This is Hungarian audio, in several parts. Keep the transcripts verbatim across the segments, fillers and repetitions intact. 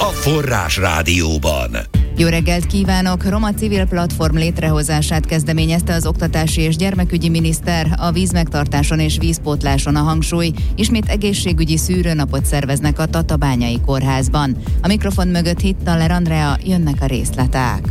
Forrás Rádióban. Jó reggelt kívánok! Roma civil platform létrehozását kezdeményezte az oktatási és gyermekügyi miniszter. A vízmegtartáson és vízpótláson a hangsúly. Ismét egészségügyi szűrőnapot szerveznek a Tatabányai kórházban. A mikrofon mögött Hittaler Andrea, jönnek a részletek.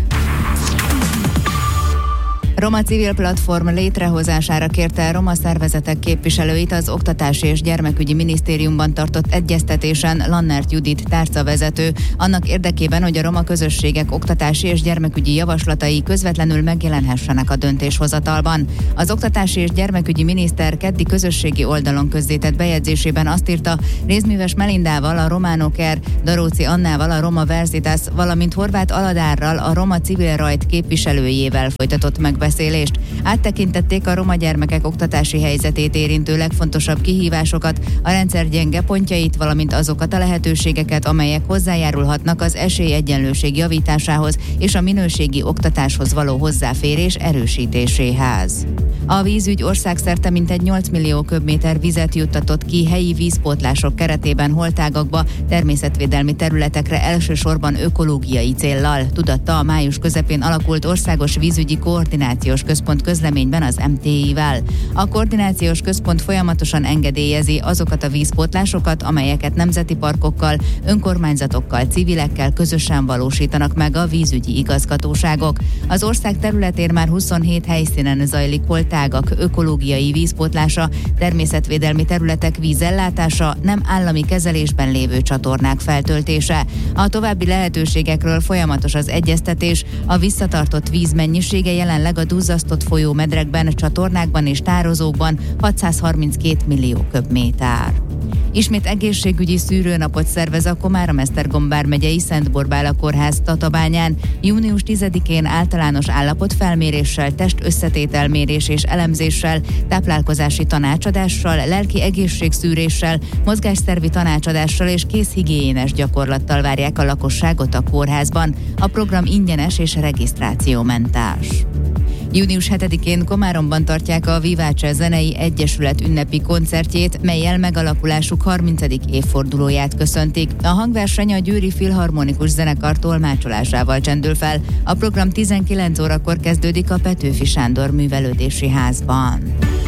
Roma civil platform létrehozására kérte roma szervezetek képviselőit az Oktatási és Gyermekügyi Minisztériumban tartott egyeztetésen Lannert Judit tárcavezető, annak érdekében, hogy a roma közösségek oktatási és gyermekügyi javaslatai közvetlenül megjelenhessenek a döntéshozatalban. Az Oktatási és Gyermekügyi Miniszter keddi közösségi oldalon közzétett bejegyzésében azt írta, Rézműves Melindával, a Romanoker, Daróci Annával, a Roma Versitas, valamint Horváth Aladárral, a Roma Civil Right képviselőjével folytatott megbeszélést. Áttekintették a roma gyermekek oktatási helyzetét érintő legfontosabb kihívásokat, a rendszer gyenge pontjait, valamint azokat a lehetőségeket, amelyek hozzájárulhatnak az esélyegyenlőség javításához és a minőségi oktatáshoz való hozzáférés erősítéséhez. A vízügy országszerte mintegy nyolc millió köbméter vizet juttatott ki helyi vízpótlások keretében holtágakba, természetvédelmi területekre, elsősorban ökológiai céllal, tudatta a május közepén alakult Országos Vízügyi Koordinációs Központ közleményben az em té i-vel. A Koordinációs Központ folyamatosan engedélyezi azokat a vízpótlásokat, amelyeket nemzeti parkokkal, önkormányzatokkal, civilekkel közösen valósítanak meg a vízügyi igazgatóságok. Az ország területén már huszonhét helyszínen zajlik holtágak ökológiai vízpótlása, természetvédelmi területek vízellátása, nem állami kezelésben lévő csatornák feltöltése. A további lehetőségekről folyamatos az egyeztetés, a visszatartott víz mennyisége jelenleg a duzzasztott folyómedrekben, csatornákban és tározókban hatszázharminckét millió köbméter. Ismét egészségügyi szűrőnapot szervez a Komárom-Esztergom vármegyei Szent Borbála kórház Tatabányán. június tizedikén általános állapotfelméréssel, testösszetételmérés és elemzéssel, táplálkozási tanácsadással, lelki egészségszűréssel, mozgásszervi tanácsadással és kézhigiénes gyakorlattal várják a lakosságot a kórházban. A program ingyenes és regisztrációmentes. június hetedikén Komáromban tartják a Viváce Zenei Egyesület ünnepi koncertjét, mellyel megalakulásuk harmincadik évfordulóját köszöntik. A hangverseny a Győri Filharmonikus Zenekar tolmácsolásával csendül fel. A program tizenkilenc órakor kezdődik a Petőfi Sándor Művelődési Házban.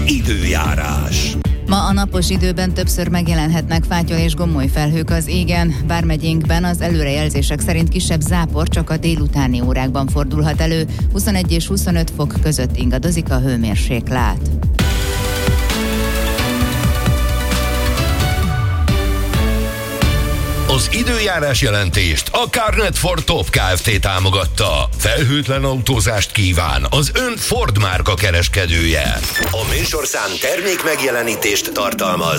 Időjárás. Ma a napos időben többször megjelenhetnek fátyol és gomoly felhők az égen. Vármegyénkben az előrejelzések szerint kisebb zápor csak a délutáni órákban fordulhat elő. huszonegy és huszonöt fok között ingadozik a hőmérséklet. Az időjárás jelentést a Carnet for Top Kft. Támogatta. Felhőtlen autózást kíván az ön Ford márka kereskedője. A műsorszám termék megjelenítést tartalmaz.